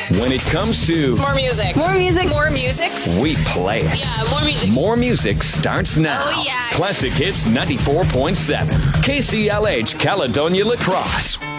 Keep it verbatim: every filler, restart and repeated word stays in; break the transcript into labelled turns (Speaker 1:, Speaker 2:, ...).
Speaker 1: When it comes to
Speaker 2: More music. More music. More music.
Speaker 1: we play it.
Speaker 2: Yeah, more music.
Speaker 1: More music starts now.
Speaker 2: Oh, yeah.
Speaker 1: Classic Hits ninety-four point seven. K C L H Caledonia Lacrosse.